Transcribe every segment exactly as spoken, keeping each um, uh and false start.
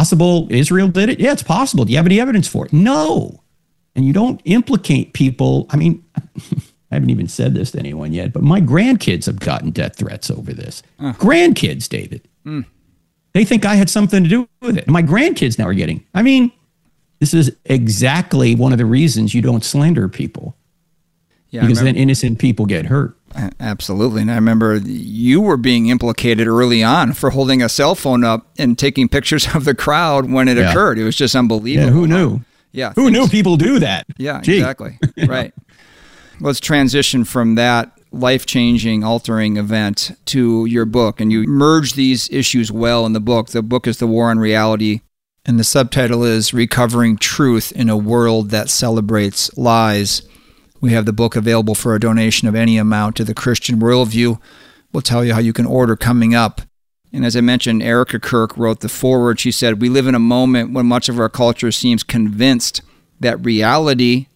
possible Israel did it? Yeah, it's possible. Do you have any evidence for it? No. And you don't implicate people. I mean, I haven't even said this to anyone yet, but my grandkids have gotten death threats over this. Uh. Grandkids, David. Mm. They think I had something to do with it. My grandkids now are getting, I mean, this is exactly one of the reasons you don't slander people. Yeah, because then innocent people get hurt. Absolutely. And I remember you were being implicated early on for holding a cell phone up and taking pictures of the crowd when it yeah. occurred. It was just unbelievable. Yeah, who knew? Yeah. Who things, knew people do that? Yeah, Gee. exactly. Right. Let's transition from that life-changing, altering event to your book. And you merge these issues well in the book. The book is The War on Reality, and the subtitle is Recovering Truth in a World That Celebrates Lies. We have the book available for a donation of any amount to the Christian Worldview. We'll tell you how you can order coming up. And as I mentioned, Erica Kirk wrote the foreword. She said, "We live in a moment when much of our culture seems convinced that reality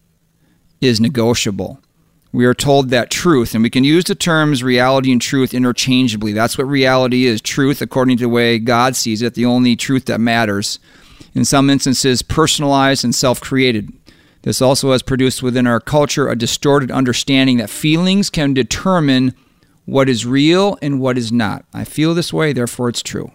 is negotiable. We are told that truth," and we can use the terms reality and truth interchangeably. That's what reality is, truth according to the way God sees it, the only truth that matters. In some instances, personalized and self-created. This also has produced within our culture a distorted understanding that feelings can determine what is real and what is not. I feel this way, therefore it's true.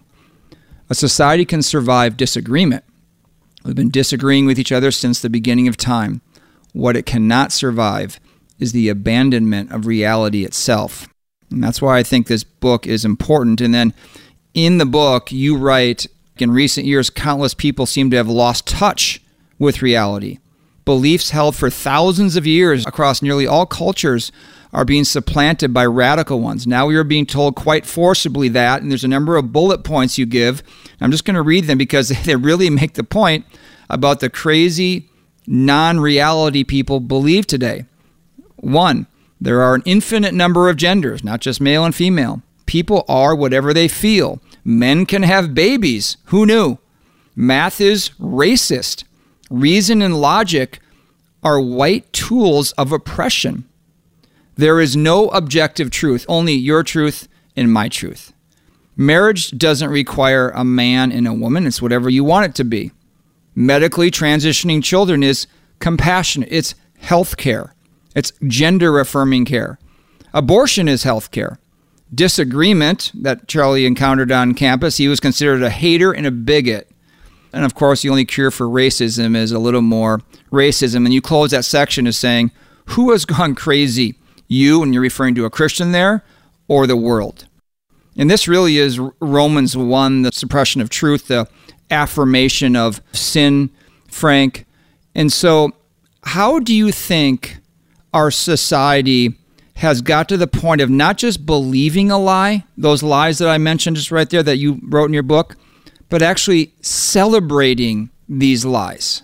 A society can survive disagreement. We've been disagreeing with each other since the beginning of time. What it cannot survive is the abandonment of reality itself. And that's why I think this book is important. And then in the book, you write, in recent years, countless people seem to have lost touch with reality. Beliefs held for thousands of years across nearly all cultures are being supplanted by radical ones. Now we are being told quite forcibly that, and there's a number of bullet points you give. I'm just going to read them because they really make the point about the crazy non-reality people believe today. One, there are an infinite number of genders, not just male and female. People are whatever they feel. Men can have babies. Who knew? Math is racist. Reason and logic are white tools of oppression. There is no objective truth, only your truth and my truth. Marriage doesn't require a man and a woman. It's whatever you want it to be. Medically transitioning children is compassionate. It's health care. It's gender-affirming care. Abortion is health care. Disagreement that Charlie encountered on campus, he was considered a hater and a bigot. And of course, the only cure for racism is a little more racism. And you close that section as saying, who has gone crazy? You, and you're referring to a Christian there, or the world? And this really is Romans one, the suppression of truth, the affirmation of sin, Frank. And so how do you think our society has got to the point of not just believing a lie, those lies that I mentioned just right there that you wrote in your book, but actually celebrating these lies?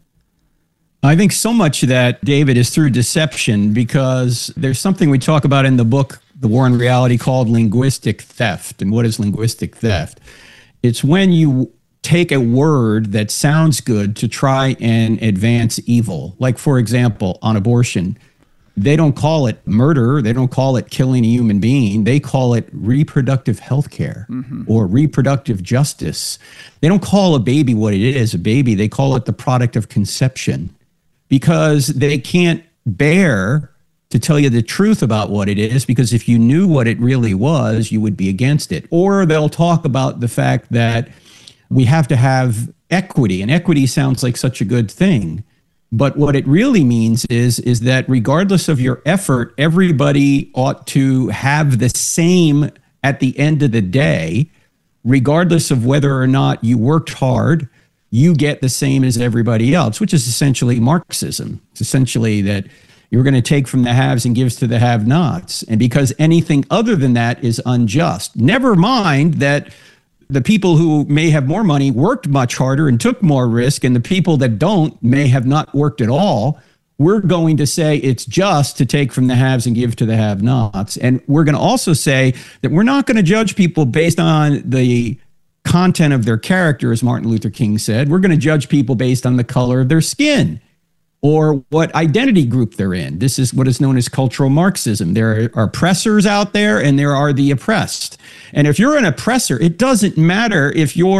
I think so much of that, David, is through deception, because there's something we talk about in the book, The War on Reality, called linguistic theft. And what is linguistic theft? It's when you take a word that sounds good to try and advance evil. Like, for example, on abortion, they don't call it murder. They don't call it killing a human being. They call it reproductive health care mm-hmm. or reproductive justice. They don't call a baby what it is, a baby. They call it the product of conception, because they can't bear to tell you the truth about what it is, because if you knew what it really was, you would be against it. Or they'll talk about the fact that we have to have equity, and equity sounds like such a good thing. But what it really means is, is that regardless of your effort, everybody ought to have the same at the end of the day, regardless of whether or not you worked hard. You get the same as everybody else, which is essentially Marxism. It's essentially that you're going to take from the haves and gives to the have-nots. And because anything other than that is unjust. Never mind that the people who may have more money worked much harder and took more risk, and the people that don't may have not worked at all. We're going to say it's just to take from the haves and give to the have-nots. And we're going to also say that we're not going to judge people based on the content of their character, as Martin Luther King said. We're going to judge people based on the color of their skin or what identity group they're in. This is what is known as cultural Marxism. There are oppressors out there and there are the oppressed. And if you're an oppressor, it doesn't matter if you're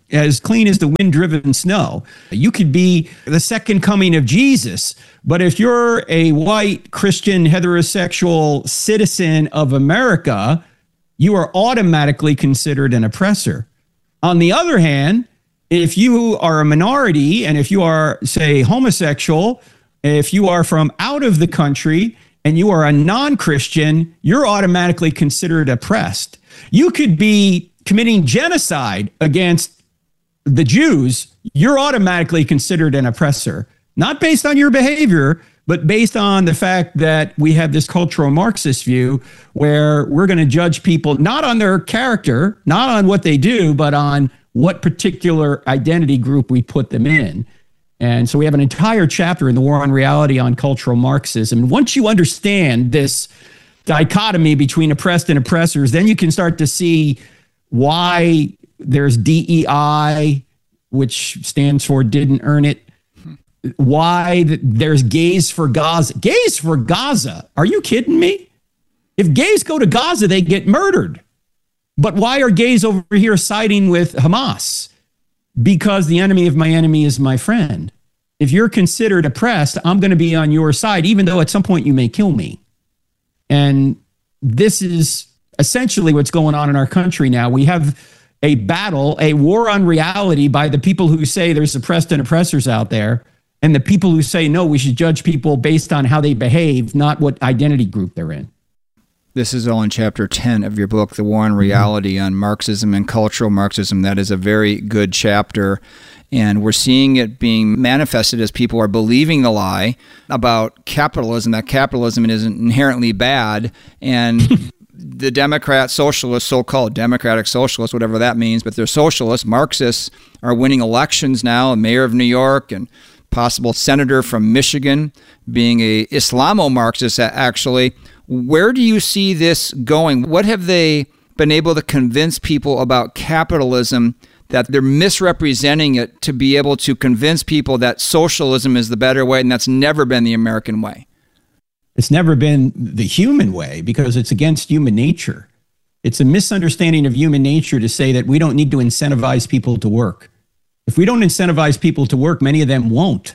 as clean as the wind-driven snow. You could be the second coming of Jesus, but if you're a white Christian heterosexual citizen of America, you are automatically considered an oppressor. On the other hand, if you are a minority and if you are, say, homosexual, if you are from out of the country and you are a non-Christian, you're automatically considered oppressed. You could be committing genocide against the Jews, you're automatically considered an oppressor, not based on your behavior, but based on the fact that we have this cultural Marxist view where we're going to judge people not on their character, not on what they do, but on what particular identity group we put them in. And so we have an entire chapter in The War on Reality on cultural Marxism. Once you understand this dichotomy between oppressed and oppressors, then you can start to see why there's D E I, which stands for didn't earn it. Why there's gays for Gaza. Gays for Gaza? Are you kidding me? If gays go to Gaza, they get murdered. But why are gays over here siding with Hamas? Because the enemy of my enemy is my friend. If you're considered oppressed, I'm going to be on your side, even though at some point you may kill me. And this is essentially what's going on in our country now. We have a battle, a war on reality by the people who say there's oppressed and oppressors out there, and the people who say, no, we should judge people based on how they behave, not what identity group they're in. This is all in chapter ten of your book, The War on Reality on Marxism and Cultural Marxism. That is a very good chapter. And we're seeing it being manifested as people are believing the lie about capitalism, that capitalism isn't inherently bad. And the Democrat socialists, so-called Democratic socialists, whatever that means, but they're socialists, Marxists, are winning elections now, mayor of New York and possible senator from Michigan, being a Islamo-Marxist, actually. Where do you see this going? What have they been able to convince people about capitalism, that they're misrepresenting it to be able to convince people that socialism is the better way, and that's never been the American way? It's never been the human way because it's against human nature. It's a misunderstanding of human nature to say that we don't need to incentivize people to work. If we don't incentivize people to work, many of them won't.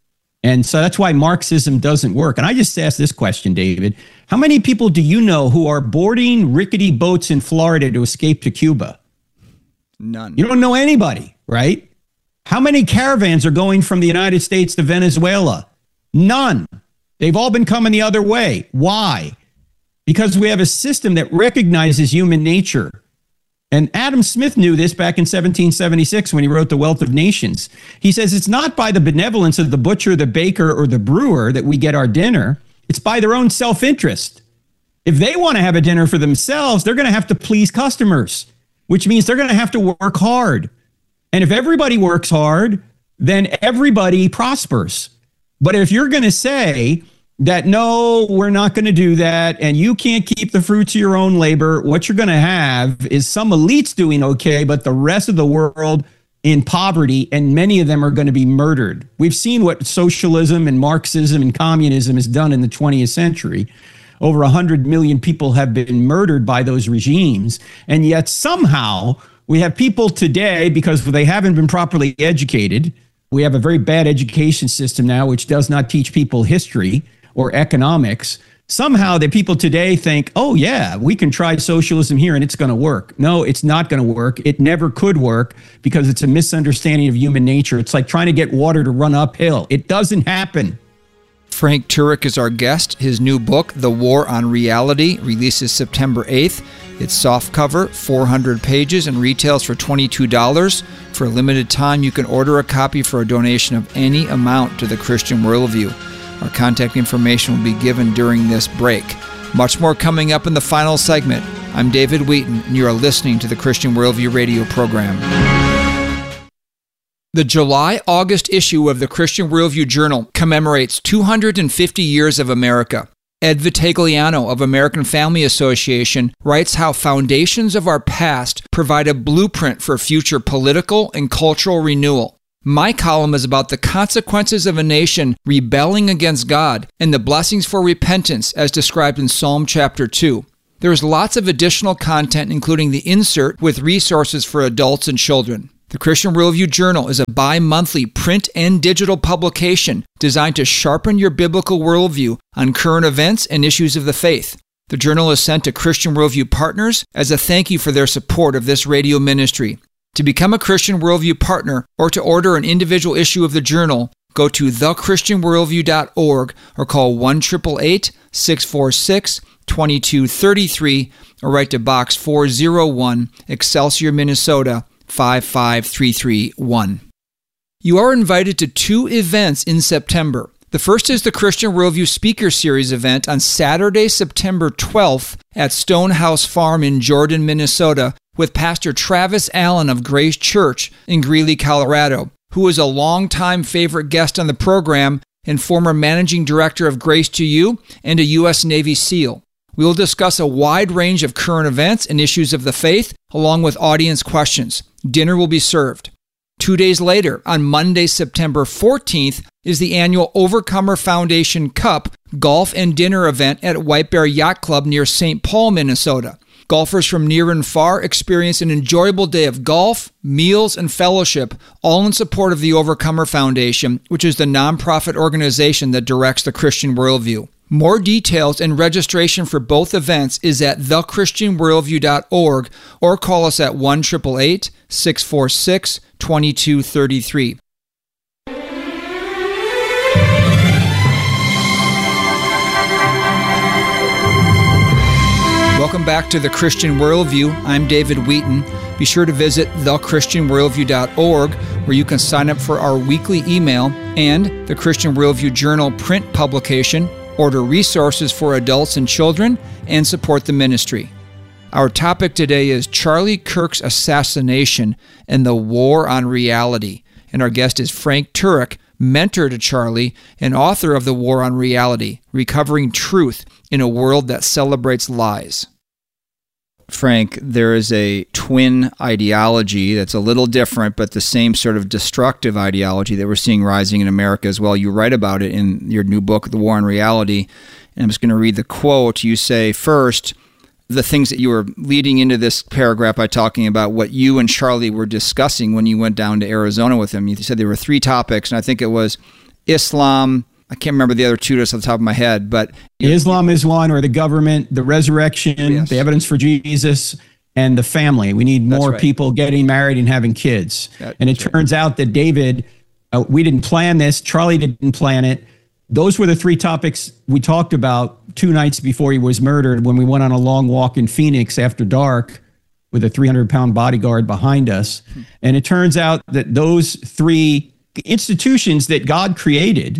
And so that's why Marxism doesn't work. And I just asked this question, David. How many people do you know who are boarding rickety boats in Florida to escape to Cuba? None. You don't know anybody, right? How many caravans are going from the United States to Venezuela? None. They've all been coming the other way. Why? Because we have a system that recognizes human nature. And Adam Smith knew this back in seventeen seventy-six when he wrote The Wealth of Nations. He says it's not by the benevolence of the butcher, the baker, or the brewer that we get our dinner. It's by their own self-interest. If they want to have a dinner for themselves, they're going to have to please customers, which means they're going to have to work hard. And if everybody works hard, then everybody prospers. But if you're going to say that, no, we're not going to do that, and you can't keep the fruits of your own labor, what you're going to have is some elites doing okay, but the rest of the world in poverty, and many of them are going to be murdered. We've seen what socialism and Marxism and communism has done in the twentieth century. Over one hundred million people have been murdered by those regimes, and yet somehow we have people today, because they haven't been properly educated. We have a very bad education system now, which does not teach people history or economics. Somehow the people today think, oh yeah, we can try socialism here and it's going to work. No, it's not going to work. It never could work because it's a misunderstanding of human nature. It's like trying to get water to run uphill. It doesn't happen. Frank Turek is our guest. His new book, The War on Reality, releases September eighth. It's softcover, four hundred pages, and retails for twenty-two dollars. For a limited time, you can order a copy for a donation of any amount to the Christian Worldview. Our contact information will be given during this break. Much more coming up in the final segment. I'm David Wheaton, and you are listening to the Christian Worldview radio program. The July-August issue of the Christian Worldview Journal commemorates two hundred fifty years of America. Ed Vitagliano of American Family Association writes how foundations of our past provide a blueprint for future political and cultural renewal. My column is about the consequences of a nation rebelling against God and the blessings for repentance as described in Psalm chapter two. There is lots of additional content, including the insert with resources for adults and children. The Christian Worldview Journal is a bi-monthly print and digital publication designed to sharpen your biblical worldview on current events and issues of the faith. The journal is sent to Christian Worldview partners as a thank you for their support of this radio ministry. To become a Christian Worldview partner or to order an individual issue of the journal, go to the christian worldview dot org or call one eight eight eight, six four six, two two three three or write to Box four oh one, Excelsior, Minnesota, five five three three one. You are invited to two events in September. The first is the Christian Worldview Speaker Series event on Saturday, September twelfth at Stonehouse Farm in Jordan, Minnesota, with Pastor Travis Allen of Grace Church in Greeley, Colorado, who is a longtime favorite guest on the program and former managing director of Grace to You and a U S Navy SEAL. We will discuss a wide range of current events and issues of the faith, along with audience questions. Dinner will be served. Two days later, on Monday, September fourteenth, is the annual Overcomer Foundation Cup golf and dinner event at White Bear Yacht Club near Saint Paul, Minnesota. Golfers from near and far experience an enjoyable day of golf, meals, and fellowship, all in support of the Overcomer Foundation, which is the nonprofit organization that directs the Christian Worldview. More details and registration for both events is at the christian worldview dot org or call us at one eight eight eight, six four six, two two three three. Welcome back to The Christian Worldview. I'm David Wheaton. Be sure to visit the christian worldview dot org, where you can sign up for our weekly email and the Christian Worldview Journal print publication, order resources for adults and children, and support the ministry. Our topic today is Charlie Kirk's assassination and the war on reality. And our guest is Frank Turek, mentor to Charlie and author of The War on Reality, Recovering Truth in a World That Celebrates Lies. Frank, there is a twin ideology that's a little different, but the same sort of destructive ideology that we're seeing rising in America as well. You write about it in your new book, The War on Reality, and I'm just going to read the quote. You say, first, the things that you were leading into this paragraph by talking about what you and Charlie were discussing when you went down to Arizona with him. You said there were three topics, and I think it was Islam. I can't remember the other two just off the top of my head, but Islam is one, or the government, the resurrection, yes, the evidence for Jesus, and the family. We need more right. people getting married and having kids. That, and it turns right. out that David, uh, we didn't plan this. Charlie didn't plan it. Those were the three topics we talked about two nights before he was murdered when we went on a long walk in Phoenix after dark with a three hundred pound bodyguard behind us. Hmm. And it turns out that those three institutions that God created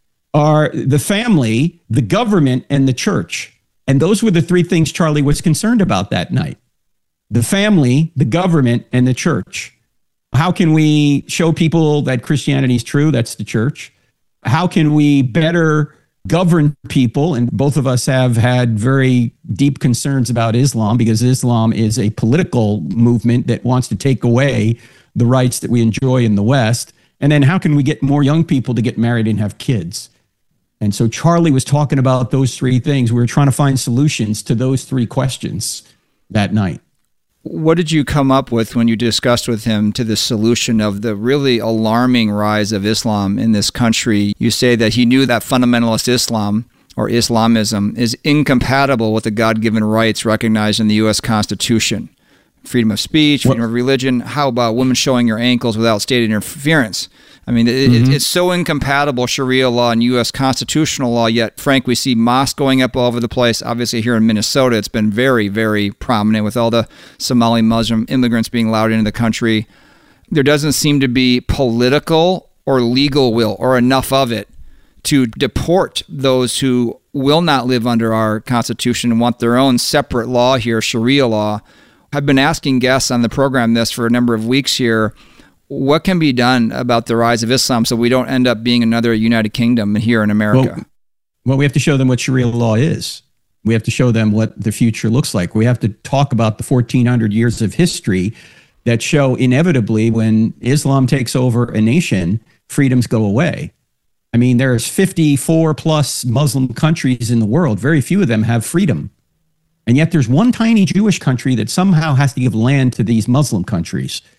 are the family, the government, and the church. And those were the three things Charlie was concerned about that night. The family, the government, and the church. How can we show people that Christianity is true? That's the church. How can we better govern people? And both of us have had very deep concerns about Islam, because Islam is a political movement that wants to take away the rights that we enjoy in the West. And then how can we get more young people to get married and have kids? And so Charlie was talking about those three things. We were trying to find solutions to those three questions that night. What did you come up with when you discussed with him to the solution of the really alarming rise of Islam in this country? You say that he knew that fundamentalist Islam, or Islamism, is incompatible with the God-given rights recognized in the U S Constitution. Freedom of speech, freedom what? of religion. How about women showing your ankles without state interference? I mean, it, mm-hmm. it, it's so incompatible, Sharia law and U S constitutional law, yet, Frank, we see mosques going up all over the place. Obviously, here in Minnesota, it's been very, very prominent with all the Somali Muslim immigrants being allowed into the country. There doesn't seem to be political or legal will, or enough of it, to deport those who will not live under our Constitution and want their own separate law here, Sharia law. I've been asking guests on the program this for a number of weeks here. What can be done about the rise of Islam so we don't end up being another United Kingdom here in America? Well, well, we have to show them what Sharia law is. We have to show them what the future looks like. We have to talk about the fourteen hundred years of history that show inevitably when Islam takes over a nation, freedoms go away. I mean, there's fifty-four plus Muslim countries in the world. Very few of them have freedom. And yet there's one tiny Jewish country that somehow has to give land to these Muslim countries.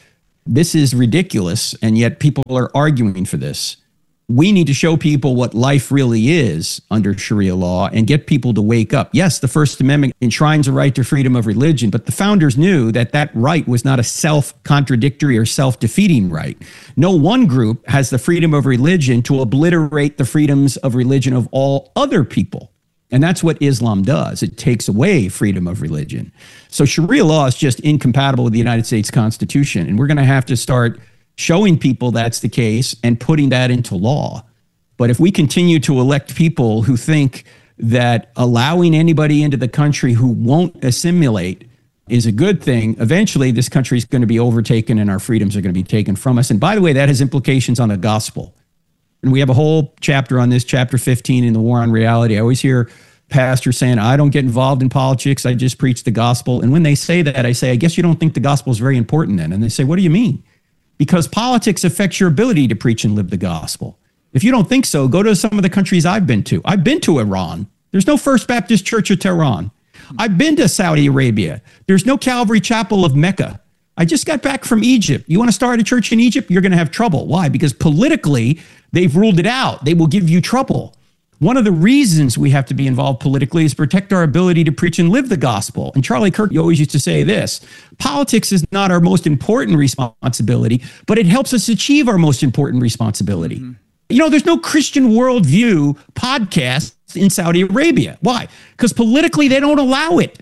This is ridiculous, and yet people are arguing for this. We need to show people what life really is under Sharia law and get people to wake up. Yes, the First Amendment enshrines a right to freedom of religion, but the founders knew that that right was not a self-contradictory or self-defeating right. No one group has the freedom of religion to obliterate the freedoms of religion of all other people. And that's what Islam does. It takes away freedom of religion. So Sharia law is just incompatible with the United States Constitution, and we're going to have to start showing people that's the case and putting that into law. But if we continue to elect people who think that allowing anybody into the country who won't assimilate is a good thing, eventually this country is going to be overtaken and our freedoms are going to be taken from us. And by the way, that has implications on the gospel. And we have a whole chapter on this, chapter fifteen in the War on Reality. I always hear pastors saying, I don't get involved in politics, I just preach the gospel. And when they say that, I say, I guess you don't think the gospel is very important then. And they say, what do you mean? Because politics affects your ability to preach and live the gospel. If you don't think so, go to some of the countries I've been to. I've been to Iran. There's no First Baptist Church of Tehran. I've been to Saudi Arabia. There's no Calvary Chapel of Mecca. I just got back from Egypt. You want to start a church in Egypt? You're going to have trouble. Why? Because politically, they've ruled it out. They will give you trouble. One of the reasons we have to be involved politically is protect our ability to preach and live the gospel. And Charlie Kirk always used to say this, politics is not our most important responsibility, but it helps us achieve our most important responsibility. Mm-hmm. You know, there's no Christian Worldview podcast in Saudi Arabia. Why? Because politically they don't allow it.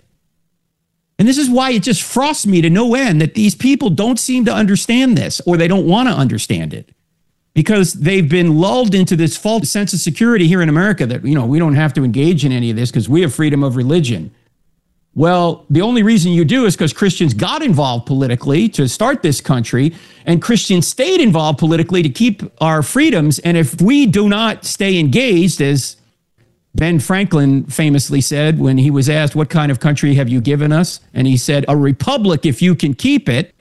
And this is why it just frosts me to no end that these people don't seem to understand this, or they don't want to understand it. Because they've been lulled into this false sense of security here in America that, you know, we don't have to engage in any of this because we have freedom of religion. Well, the only reason you do is because Christians got involved politically to start this country, and Christians stayed involved politically to keep our freedoms. And if we do not stay engaged, as Ben Franklin famously said when he was asked, what kind of country have you given us? And he said, a republic if you can keep it.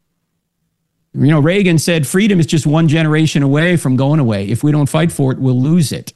You know, Reagan said freedom is just one generation away from going away. If we don't fight for it, we'll lose it.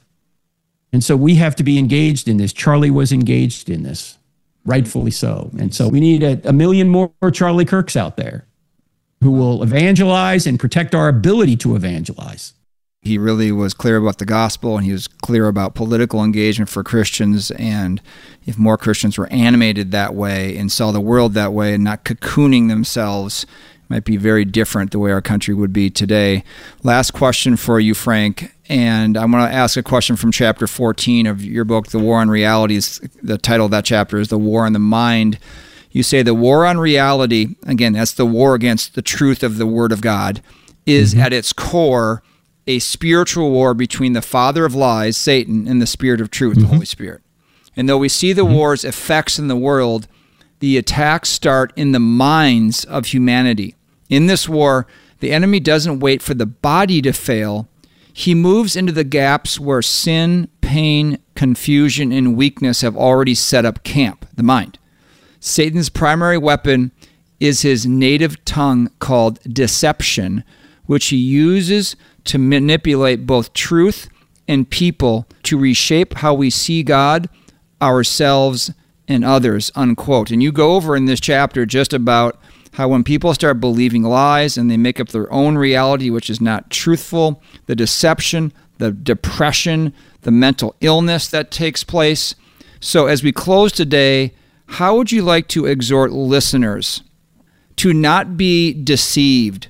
And so we have to be engaged in this. Charlie was engaged in this, rightfully so. And so we need a, a million more Charlie Kirks out there who will evangelize and protect our ability to evangelize. He really was clear about the gospel, and he was clear about political engagement for Christians. And if more Christians were animated that way and saw the world that way and not cocooning themselves, might be very different the way our country would be today. Last question for you, Frank, and I'm going to ask a question from chapter fourteen of your book, The War on Reality. The title of that chapter is The War on the Mind. You say the war on reality, again, that's the war against the truth of the Word of God, is mm-hmm. at its core a spiritual war between the father of lies, Satan, and the spirit of truth, mm-hmm. the Holy Spirit. And though we see the mm-hmm. war's effects in the world, the attacks start in the minds of humanity. In this war, the enemy doesn't wait for the body to fail. He moves into the gaps where sin, pain, confusion, and weakness have already set up camp, the mind. Satan's primary weapon is his native tongue called deception, which he uses to manipulate both truth and people to reshape how we see God, ourselves, and others, unquote. And you go over in this chapter just about how when people start believing lies and they make up their own reality, which is not truthful, the deception, the depression, the mental illness that takes place. So as we close today, how would you like to exhort listeners to not be deceived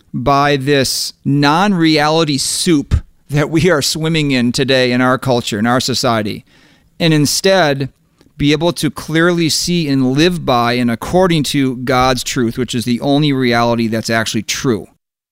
by this non-reality soup that we are swimming in today in our culture, in our society, and instead be able to clearly see and live by and according to God's truth, which is the only reality that's actually true?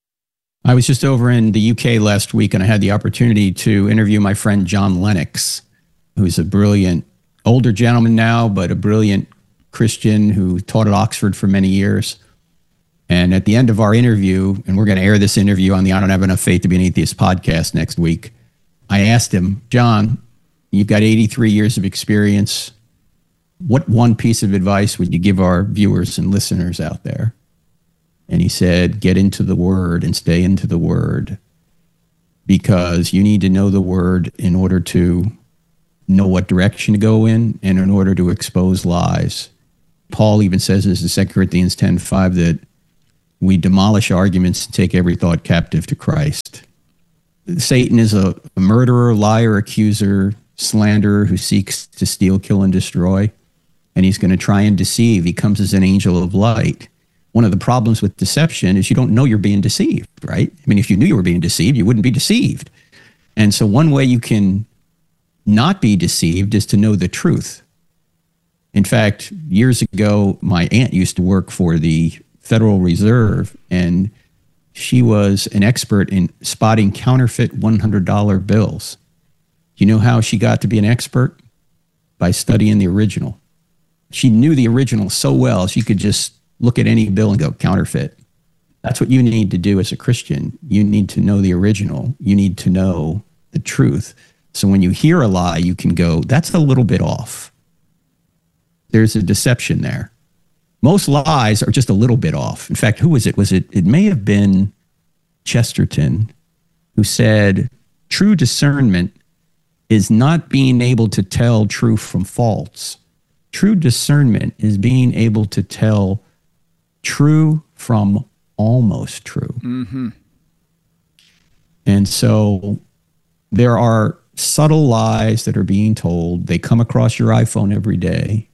I was just over in the U K last week, and I had the opportunity to interview my friend John Lennox, who's a brilliant older gentleman now, but a brilliant Christian who taught at Oxford for many years. And at the end of our interview, and we're going to air this interview on the I Don't Have Enough Faith to Be an Atheist podcast next week, I asked him, John, you've got eighty-three years of experience. What one piece of advice would you give our viewers and listeners out there? And he said, get into the Word and stay into the Word, because you need to know the Word in order to know what direction to go in and in order to expose lies. Paul even says this in Second Corinthians ten five that We demolish arguments and take every thought captive to Christ. Satan is a, a murderer, liar, accuser, slanderer who seeks to steal, kill, and destroy. And he's going to try and deceive. He comes as an angel of light. One of the problems with deception is you don't know you're being deceived, right? I mean, if you knew you were being deceived, you wouldn't be deceived. And so one way you can not be deceived is to know the truth. In fact, years ago, my aunt used to work for the Federal Reserve, and she was an expert in spotting counterfeit one hundred dollar bills. You know how she got to be an expert? By studying the original. She knew the original so well, she could just look at any bill and go, counterfeit. That's what you need to do as a Christian. You need to know the original. You need to know the truth. So when you hear a lie, you can go, that's a little bit off. There's a deception there. Most lies are just a little bit off. In fact, who was it? Was it? It may have been Chesterton who said, true discernment is not being able to tell truth from false. True discernment is being able to tell true from almost true. Mm-hmm. And so there are subtle lies that are being told. They come across your iPhone every day.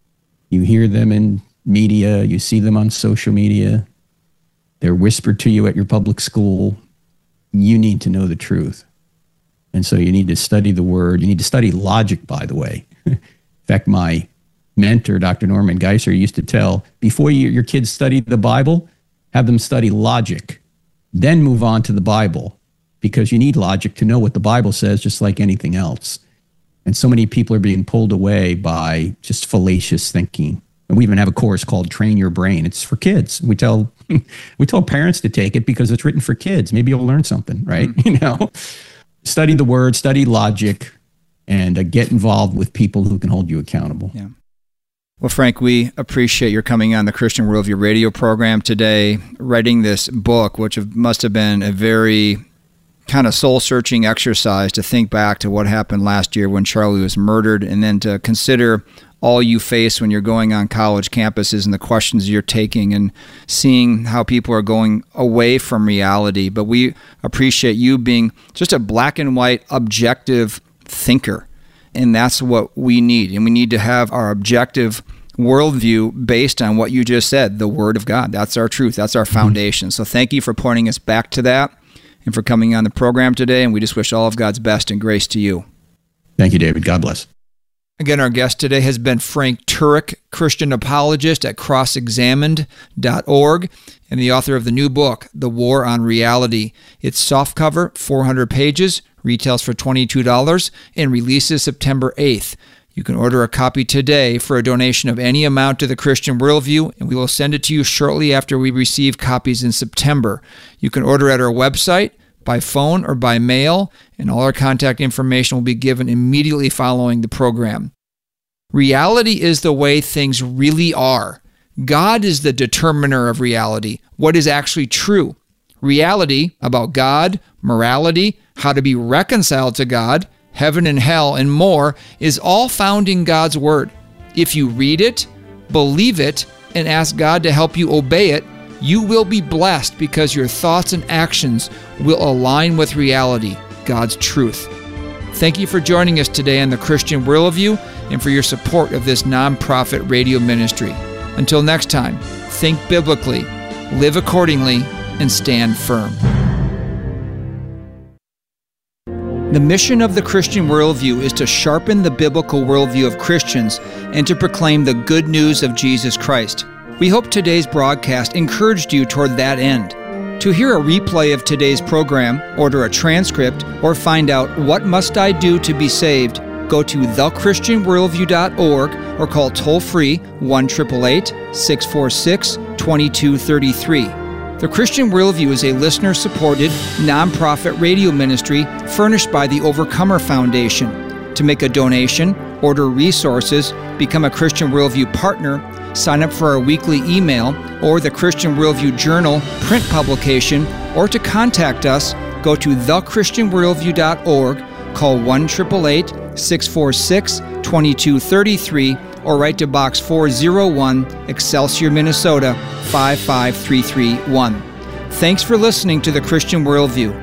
You hear them in media. You see them on social media. They're whispered to you at your public school. You need to know the truth. And so you need to study the word. You need to study logic, by the way. In fact, my mentor, Doctor Norman Geisler, used to tell, before you, your kids study the Bible, have them study logic, then move on to the Bible, because you need logic to know what the Bible says, just like anything else. And so many people are being pulled away by just fallacious thinking. And we even have a course called Train Your Brain. It's for kids. We tell we tell parents to take it because it's written for kids. Maybe you'll learn something, right? Mm-hmm. You know, study the word, study logic, and uh, get involved with people who can hold you accountable. Yeah. Well, Frank, we appreciate your coming on the Christian Worldview radio program today, writing this book, which must have been a very kind of soul-searching exercise to think back to what happened last year when Charlie was murdered, and then to consider all you face when you're going on college campuses and the questions you're taking and seeing how people are going away from reality. But we appreciate you being just a black and white, objective thinker. And that's what we need. And we need to have our objective worldview based on what you just said, the Word of God. That's our truth. That's our foundation. So thank you for pointing us back to that and for coming on the program today. And we just wish all of God's best and grace to you. Thank you, David. God bless. Again, our guest today has been Frank Turek, Christian apologist at cross examined dot org and the author of the new book, The War on Reality. It's softcover, four hundred pages, retails for twenty-two dollars, and releases September eighth. You can order a copy today for a donation of any amount to the Christian Worldview, and we will send it to you shortly after we receive copies in September. You can order at our website, by phone, or by mail, and all our contact information will be given immediately following the program. Reality is the way things really are. God is the determiner of reality, what is actually true. Reality about God, morality, how to be reconciled to God, heaven and hell, and more is all found in God's Word. If you read it, believe it, and ask God to help you obey it, you will be blessed because your thoughts and actions will align with reality, God's truth. Thank you for joining us today on the Christian Worldview and for your support of this nonprofit radio ministry. Until next time, think biblically, live accordingly, and stand firm. The mission of the Christian Worldview is to sharpen the biblical worldview of Christians and to proclaim the good news of Jesus Christ. We hope today's broadcast encouraged you toward that end. To hear a replay of today's program, order a transcript, or find out what must I do to be saved, go to the christian worldview dot org or call toll-free one eight eight eight, six four six, two two three three. The Christian Worldview is a listener-supported, nonprofit radio ministry furnished by the Overcomer Foundation. To make a donation, order resources, become a Christian Worldview partner, sign up for our weekly email or the Christian Worldview Journal print publication, or to contact us, go to the christian worldview dot org, call one eight eight eight, six four six, two two three three, or write to Box four oh one, Excelsior, Minnesota, five five three three one. Thanks for listening to The Christian Worldview.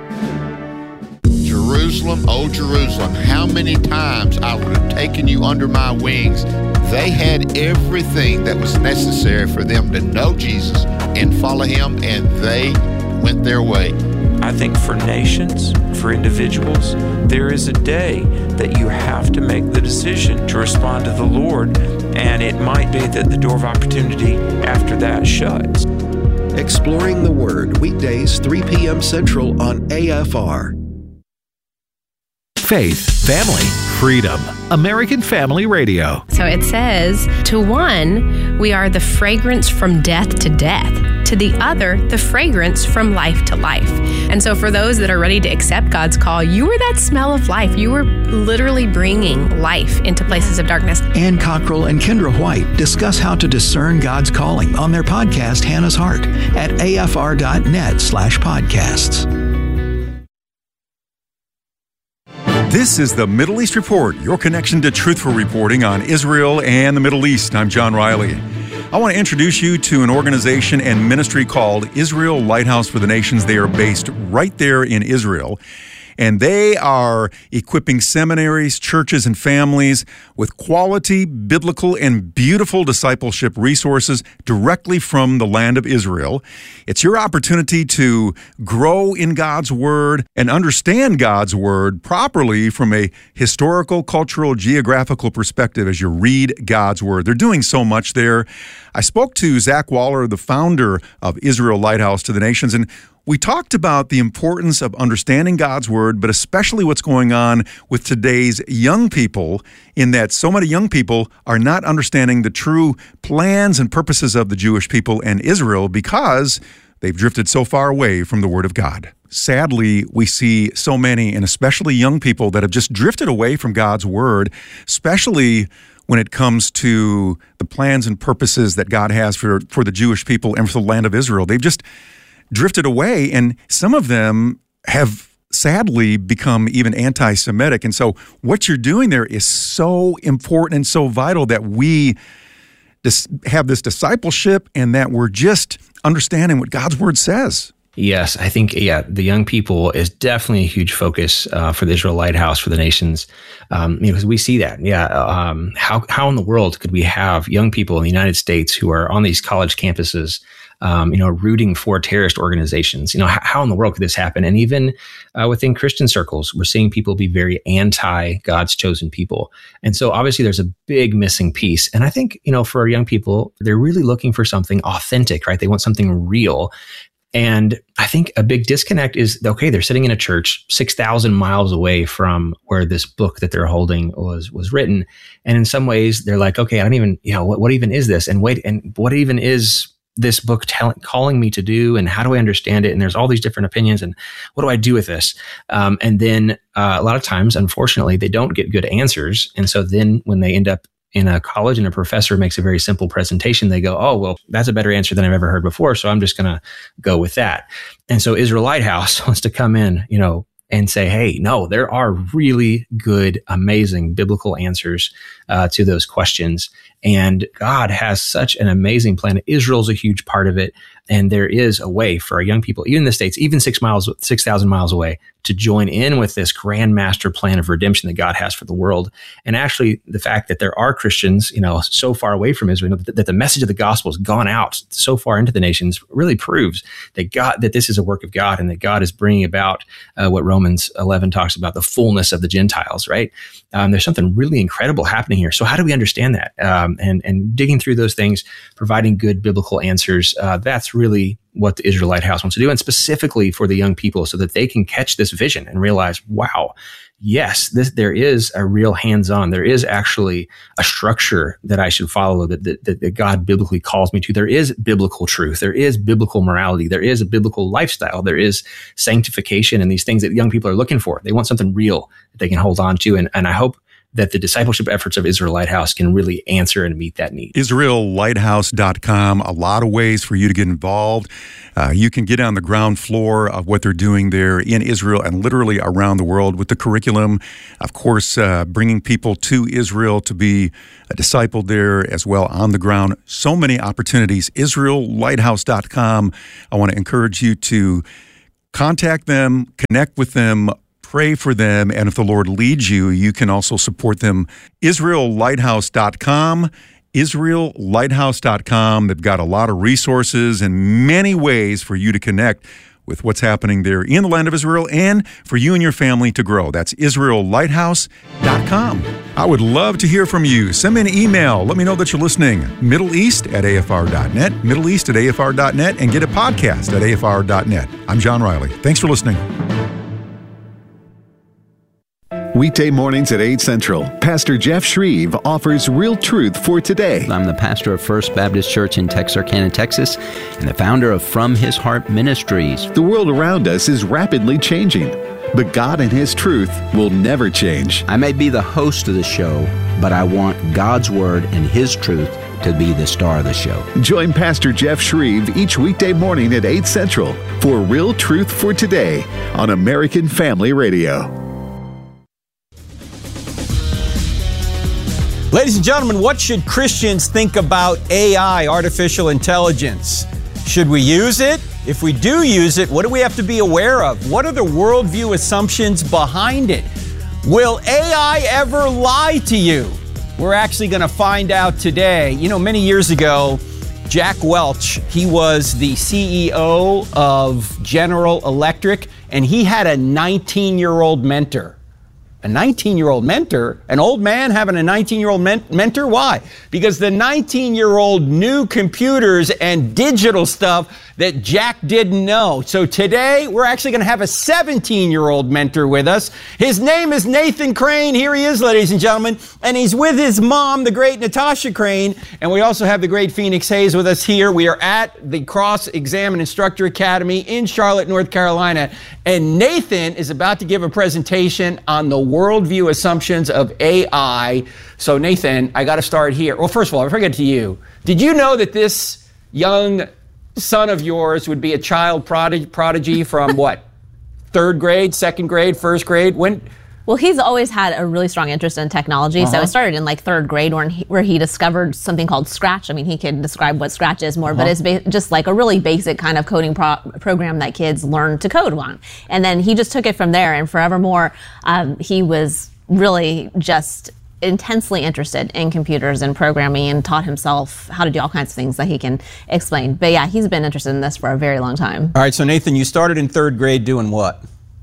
Jerusalem, oh Jerusalem, how many times I would have taken you under my wings. They had everything that was necessary for them to know Jesus and follow him, and they went their way. I think for nations, for individuals, there is a day that you have to make the decision to respond to the Lord, and it might be that the door of opportunity after that shuts. Exploring the Word, weekdays, three p.m. Central on A F R. Faith, family, freedom. American Family Radio. So it says, to one, we are the fragrance from death to death. To the other, the fragrance from life to life. And so for those that are ready to accept God's call, you are that smell of life. You are literally bringing life into places of darkness. Ann Cockrell and Kendra White discuss how to discern God's calling on their podcast, Hannah's Heart, at afr.net slash podcasts. This is the Middle East Report, your connection to truthful reporting on Israel and the Middle East. I'm John Riley. I want to introduce you to an organization and ministry called Israel Lighthouse for the Nations. They are based right there in Israel, and they are equipping seminaries, churches, and families with quality, biblical, and beautiful discipleship resources directly from the land of Israel. It's your opportunity to grow in God's Word and understand God's Word properly from a historical, cultural, geographical perspective as you read God's Word. They're doing so much there. I spoke to Zach Waller, the founder of Israel Lighthouse to the Nations, and we talked about the importance of understanding God's Word, but especially what's going on with today's young people, in that so many young people are not understanding the true plans and purposes of the Jewish people and Israel because they've drifted so far away from the Word of God. Sadly, we see so many, and especially young people, that have just drifted away from God's Word, especially when it comes to the plans and purposes that God has for, for the Jewish people and for the land of Israel. They've just drifted away, and some of them have sadly become even anti-Semitic. And so what you're doing there is so important and so vital, that we dis- have this discipleship and that we're just understanding what God's Word says. Yes, I think, yeah, the young people is definitely a huge focus uh, for the Israel Lighthouse for the Nations, um, you know, because we see that. Yeah, um, how how in the world could we have young people in the United States who are on these college campuses, um, you know, rooting for terrorist organizations? You know, how, how in the world could this happen? And even uh, within Christian circles, we're seeing people be very anti God's chosen people. And so obviously there's a big missing piece. And I think, you know, for our young people, they're really looking for something authentic, right? They want something real. And I think a big disconnect is, okay, they're sitting in a church six thousand miles away from where this book that they're holding was was written. And in some ways, they're like, okay, I don't even, you know, what, what even is this? And wait, and what even is this book tell, calling me to do? And how do I understand it? And there's all these different opinions. And what do I do with this? Um, and then uh, a lot of times, unfortunately, they don't get good answers. And so then when they end up in a college and a professor makes a very simple presentation, they go, oh, well, that's a better answer than I've ever heard before, so I'm just going to go with that. And so Israel Lighthouse wants to come in, you know, and say, hey, no, there are really good, amazing biblical answers uh, to those questions. And God has such an amazing plan. Israel's a huge part of it. And there is a way for our young people, even in the States, even six miles, six thousand miles away, to join in with this grand master plan of redemption that God has for the world. And actually, the fact that there are Christians, you know, so far away from Israel, that the message of the gospel has gone out so far into the nations, really proves that God, that this is a work of God, and that God is bringing about uh, what Romans eleven talks about, the fullness of the Gentiles. Right? Um, there's something really incredible happening here. So how do we understand that? Um, and and digging through those things, providing good biblical answers. Uh, that's really what the Israel Lighthouse wants to do, and specifically for the young people, so that they can catch this vision and realize, wow, yes, this, there is a real hands-on. There is actually a structure that I should follow, that, that, that God biblically calls me to. There is biblical truth. There is biblical morality. There is a biblical lifestyle. There is sanctification and these things that young people are looking for. They want something real that they can hold on to. And, and I hope that the discipleship efforts of Israel Lighthouse can really answer and meet that need. Israel Lighthouse dot com, a lot of ways for you to get involved. Uh, you can get on the ground floor of what they're doing there in Israel and literally around the world with the curriculum. Of course, uh, bringing people to Israel to be discipled there as well on the ground. So many opportunities. Israel Lighthouse dot com. I want to encourage you to contact them, connect with them, pray for them, and if the Lord leads you, you can also support them. Israel Lighthouse dot com, Israel Lighthouse dot com. They've got a lot of resources and many ways for you to connect with what's happening there in the land of Israel and for you and your family to grow. That's Israel Lighthouse dot com. I would love to hear from you. Send me an email. Let me know that you're listening. Middle East at A F R dot net, Middle East at A F R dot net, and get a podcast at A F R dot net. I'm John Riley. Thanks for listening. Weekday mornings at eight Central, Pastor Jeff Shreve offers real truth for today. I'm the pastor of First Baptist Church in Texarkana, Texas, and the founder of From His Heart Ministries. The world around us is rapidly changing, but God and His truth will never change. I may be the host of the show, but I want God's Word and His truth to be the star of the show. Join Pastor Jeff Shreve each weekday morning at eight Central for Real Truth for Today on American Family Radio. Ladies and gentlemen, what should Christians think about A I, artificial intelligence? Should we use it? If we do use it, what do we have to be aware of? What are the worldview assumptions behind it? Will A I ever lie to you? We're actually going to find out today. You know, many years ago, Jack Welch, he was the C E O of General Electric, and he had a nineteen-year-old mentor. A nineteen-year-old mentor? An old man having a nineteen-year-old men- mentor? Why? Because the nineteen-year-old knew computers and digital stuff that Jack didn't know. So today, we're actually going to have a seventeen-year-old mentor with us. His name is Nathan Crane. Here he is, ladies and gentlemen. And he's with his mom, the great Natasha Crane. And we also have the great Phoenix Hayes with us here. We are at the Cross Exam and Instructor Academy in Charlotte, North Carolina. And Nathan is about to give a presentation on the worldview assumptions of A I. So Nathan, I got to start here. Well, first of all, before I get to you, did you know that this young son of yours would be a child prodig- prodigy from what? Third grade, second grade, first grade? When? Well, he's always had a really strong interest in technology. Uh-huh. So it started in like third grade where he, where he discovered something called Scratch. I mean, he could describe what Scratch is more, uh-huh. but it's ba- just like a really basic kind of coding pro- program that kids learn to code on. And then he just took it from there, and forevermore, um, he was really just intensely interested in computers and programming and taught himself how to do all kinds of things that he can explain. But yeah, he's been interested in this for a very long time. All right, so Nathan, you started in third grade doing what?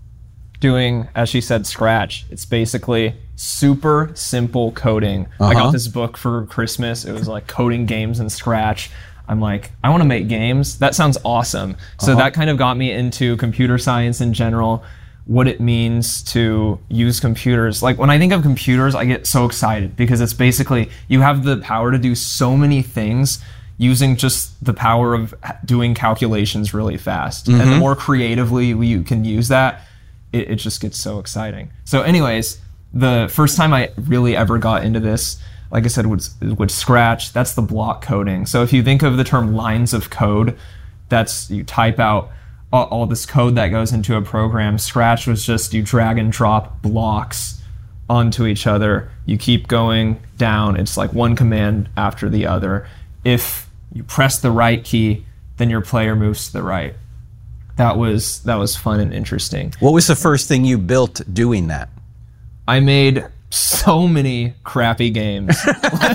Doing, as she said, Scratch. It's basically super simple coding. Uh-huh. I got this book for Christmas. It was like coding games in Scratch. I'm like, I want to make games. That sounds awesome. So uh-huh. that kind of got me into computer science in general, what it means to use computers. Like when I think of computers, I get so excited because it's basically, you have the power to do so many things using just the power of doing calculations really fast. Mm-hmm. And the more creatively you can use that, it, it just gets so exciting. So anyways, the first time I really ever got into this, like I said, was with Scratch. That's the block coding. So if you think of the term lines of code, that's you type out all, all this code that goes into a program. Scratch was just you drag and drop blocks onto each other. You keep going down. It's like one command after the other. If you press the right key, then your player moves to the right. That was that was fun and interesting. What was the first thing you built doing that? I made so many crappy games. This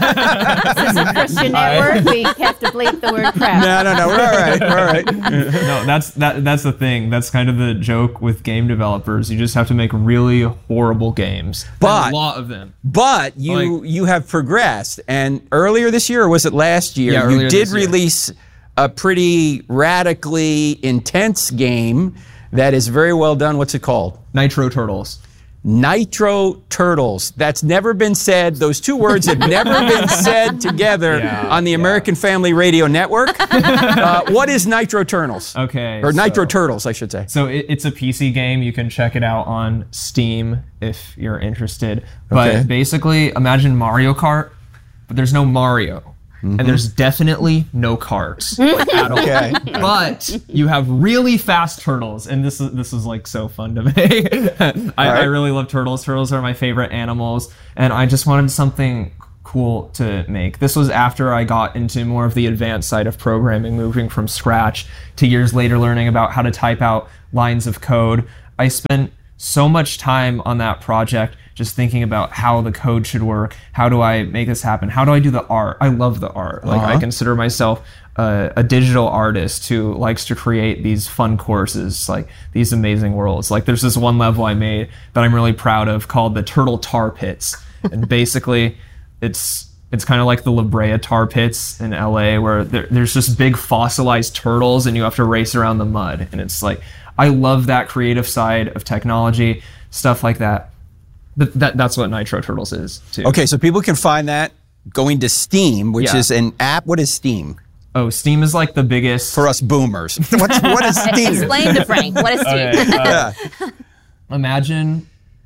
is a Christian network. We have to bleep the word crap. No, no, no. We're all right. We're all right. No, that's that. That's the thing. That's kind of the joke with game developers. You just have to make really horrible games. But and a lot of them. But you like, you have progressed. And earlier this year, or was it last year? Yeah, you did this year. release a pretty radically intense game that is very well done. What's it called? Nitro Turtles. Nitro Turtles. That's never been said. Those two words have never been said together yeah, on the American yeah. Family Radio Network. Uh, what is Nitro Turtles? Okay. Or Nitro so, Turtles, I should say. So it, it's a P C game. You can check it out on Steam if you're interested. But okay. basically, imagine Mario Kart, but there's no Mario. Mm-hmm. And there's definitely no cars at all. Okay. But you have really fast turtles, and this is this is like so fun to me. I, right. I really love turtles. Turtles are my favorite animals, and I just wanted something cool to make. This was after I got into more of the advanced side of programming, moving from scratch to years later learning about how to type out lines of code. I spent so much time on that project just thinking about how the code should work. How do I make this happen? How do I do the art? I love the art. Like uh-huh. I consider myself a, a digital artist who likes to create these fun courses, like these amazing worlds. Like there's this one level I made that I'm really proud of called the Turtle Tar Pits. And basically it's it's kind of like the La Brea Tar Pits in L A where there, there's just big fossilized turtles and you have to race around the mud. And it's like, I love that creative side of technology, stuff like that. But that, that's what Nitro Turtles is, too. Okay, so people can find that going to Steam, which yeah. is an app. What is Steam? Oh, Steam is like the biggest... For us boomers. What's, what is Steam? Explain to Frank. What is Steam? Okay, uh, yeah. Imagine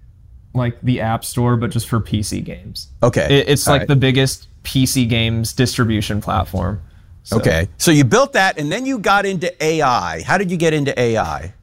like the App Store, but just for P C games. Okay. It, it's All like right. the biggest P C games distribution platform. So. Okay. So you built that, and then you got into A I. How did you get into A I?